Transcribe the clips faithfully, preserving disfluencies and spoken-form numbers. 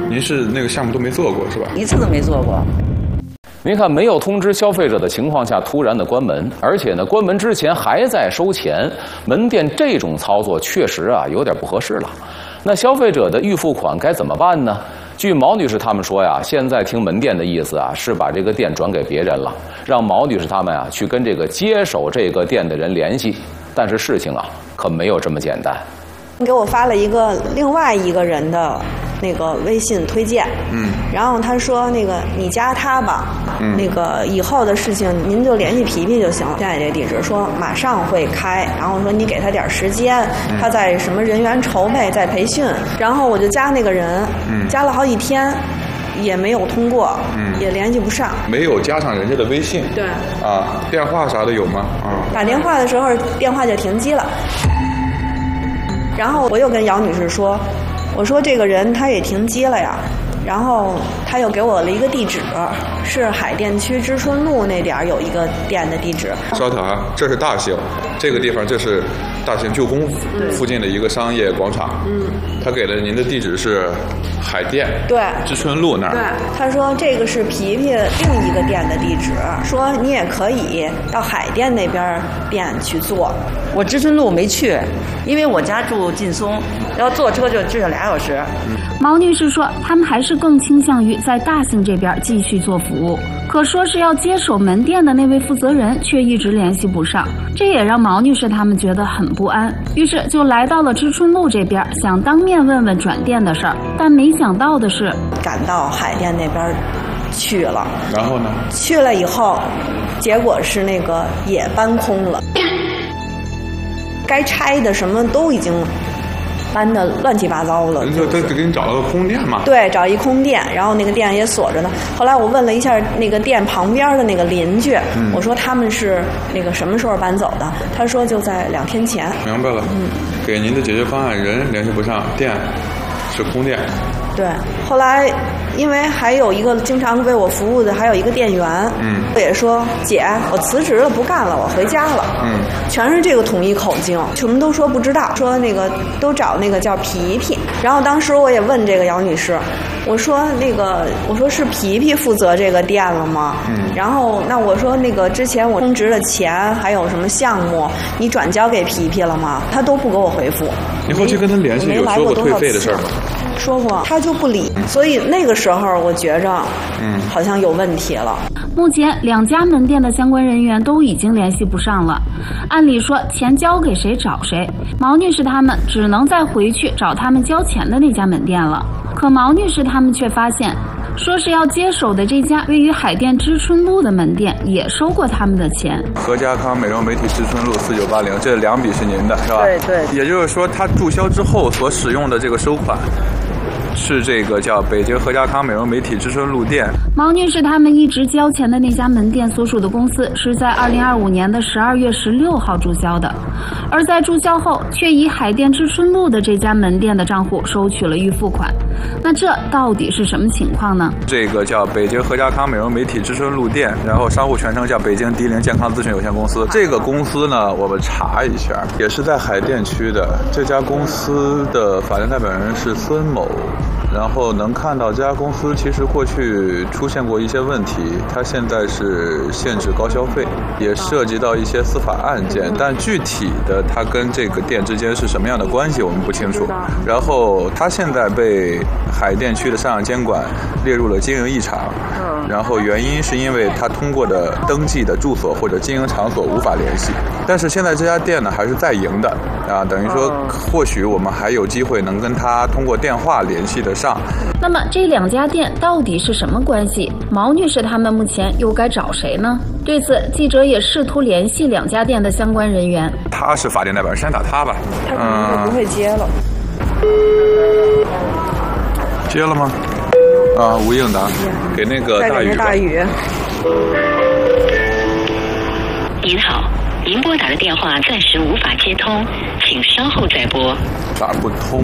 您是那个项目都没做过是吧？ 一次都没做过。 您看，没有通知消费者的情况下突然的关门，而且呢，关门之前还在收钱，门店这种操作确实啊有点不合适了。那消费者的预付款该怎么办呢？据毛女士他们说呀，现在听门店的意思啊，是把这个店转给别人了，让毛女士他们啊去跟这个接手这个店的人联系。但是事情啊可没有这么简单。 给我发了一个另外一个人的那个微信推荐，嗯，然后他说那个你加他吧，嗯，那个以后的事情您就联系皮皮就行了。现在这地址说马上会开，然后说你给他点时间，嗯、他在什么人员筹备，在培训，然后我就加那个人，嗯，加了好几天。也没有通过，嗯，也联系不上， 没有加上人家的微信， 对， 啊，电话啥的有吗？啊， 打电话的时候电话就停机了。然后我又跟姚女士说，我说这个人他也停机了呀，然后他又给我了一个地址，是海淀区知春路那点儿有一个店的地址。 稍等啊，这是大兴，这个地方这是大兴旧宫附近的一个商业广场。嗯，他给了您的地址是海淀对知春路那儿。 对，他说这个是皮皮另一个店的地址，说你也可以到海淀那边店去做。 我知春路没去，因为我家住劲松，要坐车就至少俩小时。 嗯、毛女士说，他们还是更倾向于在大兴这边继续做服务，可说是要接手门店的那位负责人却一直联系不上，这也让毛女士他们觉得很不安，于是就来到了知春路这边，想当面问问转店的事儿，但没想到的是， 赶到海淀那边去了， 然后呢？ 去了以后，结果是那个也搬空了，该拆的什么都已经搬的乱七八糟了。 就他给你找了个空店嘛？ 对，找一空店，然后那个店也锁着呢。后来我问了一下那个店旁边的那个邻居，嗯、我说他们是那个什么时候搬走的？他说就在两天前。 明白了，嗯，给您的解决方案人联系不上，店是空店。 对，后来因为还有一个经常为我服务的，还有一个店员，嗯，也说姐，我辞职了，不干了，我回家了，嗯，全是这个统一口径，什么都说不知道，说那个都找那个叫皮皮。然后当时我也问这个姚女士，我说那个我说是皮皮负责这个店了吗？嗯，然后那我说那个之前我充值的钱还有什么项目，你转交给皮皮了吗？他都不给我回复。 你后期跟他联系有说过退费的事儿吗？ 说过，他就不理，所以那个时候我觉着，嗯，好像有问题了。 目前两家门店的相关人员都已经联系不上了，按理说钱交给谁找谁，毛女士他们只能再回去找他们交钱的那家门店了。可毛女士他们却发现，说是要接手的这家位于海淀知春路的门店也收过他们的钱。 何家康美容媒体知春路四九八零，这两笔是您的，是吧？ 对对。 也就是说，他注销之后所使用的这个收款，是这个叫北京何家康美容媒体知春路店。 毛女士他们一直交钱的那家门店所属的公司是在二零二五年的十二月十六号注销的，而在注销后却以海淀知春路的这家门店的账户收取了预付款。那这到底是什么情况呢？ 这个叫北京何家康美容媒体知春路店，然后商户全称叫北京迪林健康咨询有限公司。这个公司呢，我们查一下，也是在海淀区的。这家公司的法定代表人是孙某。然后能看到这家公司其实过去出现过一些问题，它现在是限制高消费，也涉及到一些司法案件，但具体的它跟这个店之间是什么样的关系我们不清楚。然后它现在被海淀区的商业监管列入了经营异常，然后原因是因为它通过的登记的住所或者经营场所无法联系，但是现在这家店呢还是在营的啊，等于说或许我们还有机会能跟它通过电话联系得上。 那么这两家店到底是什么关系？毛女士他们目前又该找谁呢？对此，记者也试图联系两家店的相关人员。 他是法定代表人，先打他吧。 他可能就不会接了。 嗯、接了吗？啊，吴应达，给那个大宇。 大宇。 您好，您拨打的电话暂时无法接通，请稍后再拨。 打不通。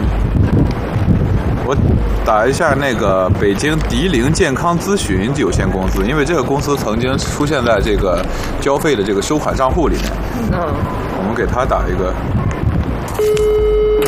我打一下那个北京迪林健康咨询有限公司，因为这个公司曾经出现在这个交费的这个收款账户里面。嗯，我们给他打一个。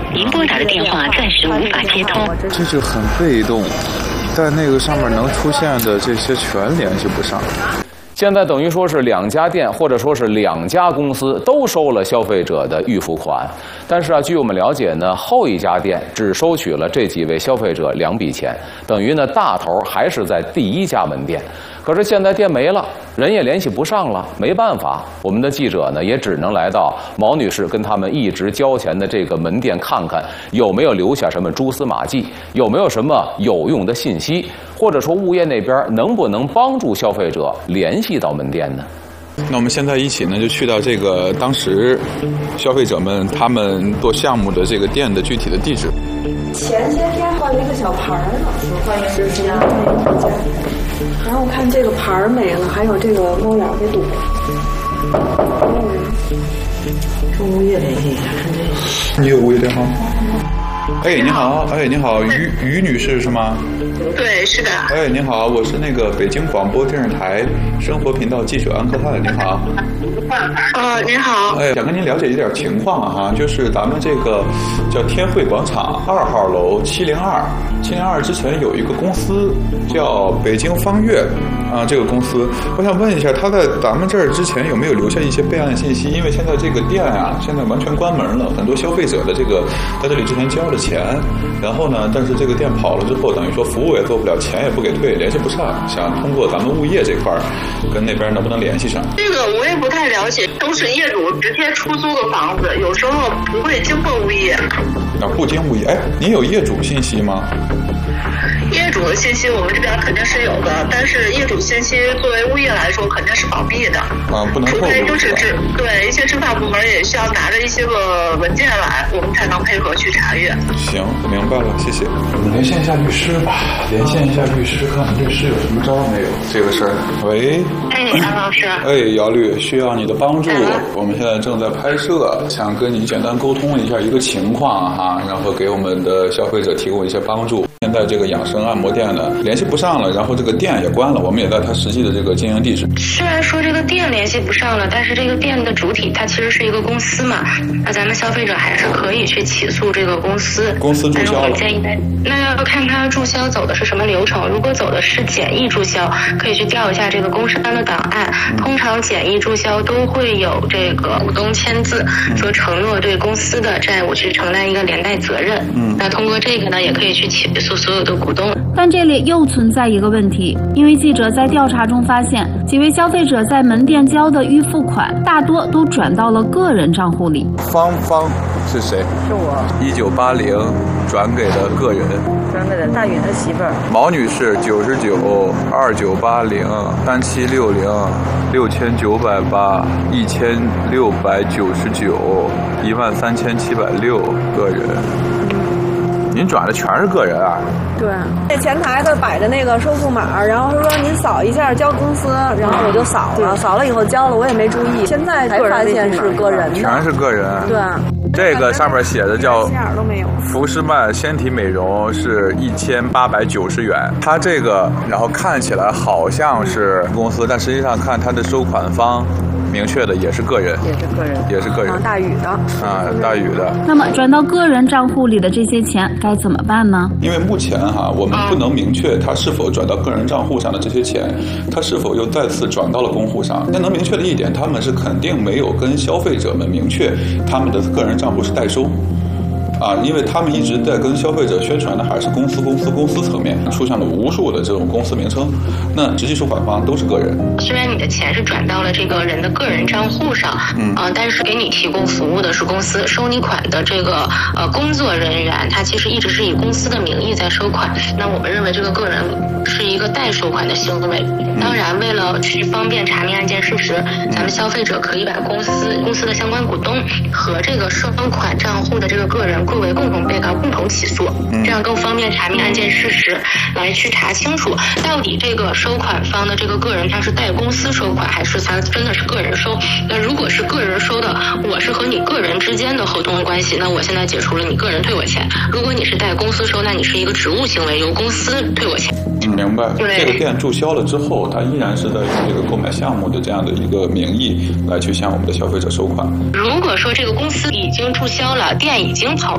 您拨打的电话暂时无法接通。 这就很被动，在那个上面能出现的这些全联系不上。 现在等于说是两家店或者说是两家公司都收了消费者的预付款，但是啊，据我们了解呢，后一家店只收取了这几位消费者两笔钱，等于呢大头还是在第一家门店。可是现在店没了，人也联系不上了，没办法，我们的记者呢也只能来到毛女士跟他们一直交钱的这个门店看看有没有留下什么蛛丝马迹，有没有什么有用的信息，或者说物业那边能不能帮助消费者联系到门店呢？ 那我们现在一起呢，就去到这个当时消费者们他们做项目的这个店的具体的地址。 前些天换了一个小牌儿呢，欢迎回家，欢迎回家。然后我看这个牌儿没了，还有这个猫眼给堵了。 跟物业联系一下，看这个。 你有物业电话吗？哎，你好，哎，你好，于于女士是吗？ 对，是的。 哎，你好，我是那个北京广播电视台生活频道记者安科汉，你好。 呃，您好。 哎，想跟您了解一点情况哈，就是咱们这个叫天汇广场二号楼七零二，七零二之前有一个公司叫北京方悦啊，这个公司，我想问一下，他在咱们这儿之前有没有留下一些备案信息？因为现在这个店啊，现在完全关门了，很多消费者的这个在这里之前交了钱，然后呢，但是这个店跑了之后，等于说服务也做不了，钱也不给退，联系不上，想通过咱们物业这块儿跟那边能不能联系上？ 这个我也不太了解，都是业主直接出租的房子，有时候不会经过物业。 啊，不经物业。哎，您有业主信息吗？ 业主的信息我们这边肯定是有的，但是业主信息作为物业来说肯定是保密的。 啊，不能透露。 除非就是执对一些执法部门也需要拿着一些个文件来，我们才能配合去查阅。 行，明白了，谢谢。我们连线一下律师吧，连线一下律师，看看律师有什么招没有这个事儿。喂。 哎，安老师。 哎，姚律，需要你的帮助。我们现在正在拍摄，想跟你简单沟通一下一个情况哈，然后给我们的消费者提供一些帮助。现在这个养生按摩店呢联系不上了，然后这个店也关了，我们也在它实际的这个经营地址。 虽然说这个店联系不上了，但是这个店的主体它其实是一个公司嘛，那咱们消费者还是可以去起诉这个公司。 公司注销了。 建议那要看它注销走的是什么流程。如果走的是简易注销，可以去调一下这个工商的档案。通常简易注销都会有这个股东签字，说承诺对公司的债务去承担一个连带责任。嗯，那通过这个呢，也可以去起诉所有的股东。 但这里又存在一个问题，因为记者在调查中发现，几位消费者在门店交的预付款大多都转到了个人账户里。 芳芳是谁？ 是我。 一九八零转给了个人。 转给了大允他媳妇儿。 毛女士九十九二九八零三七六零六千九百八一千六百九十九一万三千七百六个人。您转的全是个人啊？ 对，这前台的摆着那个收付码，然后说您扫一下交公司，然后我就扫了，扫了以后交了，我也没注意，现在才发现是个人的， 全是个人。 对， 这个上面写的叫福诗曼纤体美容是一千八百九十元，它这个然后看起来好像是公司，但实际上看它的收款方。明确的也是个人， 也是个人， 也是个人， 啊、大宇的啊，大宇的。 那么转到个人账户里的这些钱该怎么办呢？ 因为目前哈，我们不能明确他是否转到个人账户上的这些钱，他是否又再次转到了公户上。但能明确的一点，他们是肯定没有跟消费者们明确他们的个人账户是代收。啊，因为他们一直在跟消费者宣传的还是公司、公司、公司层面，出现了无数的这种公司名称，那实际收款方都是个人。 虽然你的钱是转到了这个人的个人账户上，嗯，啊、呃，但是给你提供服务的是公司，收你款的这个呃工作人员，他其实一直是以公司的名义在收款。那我们认为这个个人是一个代收款的行为。当然，为了去方便查明案件事实，咱们消费者可以把公司、公司的相关股东和这个收款账户的这个个人作为共同被告共同起诉，这样更方便查明案件事实，来去查清楚到底这个收款方的这个个人他是代公司收款，还是他真的是个人收。那如果是个人收的，我是和你个人之间的合同关系，那我现在解除了你个人退我钱。如果你是代公司收，那你是一个职务行为，由公司退我钱。 嗯，明白。这个店注销了之后，他依然是在用这个购买项目的这样的一个名义来去向我们的消费者收款。 如果说这个公司已经注销了，店已经跑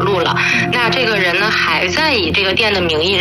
路了。那这个人呢，还在以这个店的名义